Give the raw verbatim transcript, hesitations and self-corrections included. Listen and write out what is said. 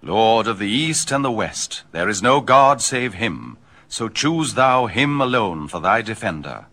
Lord of the east and the west, there is no God save him. So choose thou him alone for thy defender.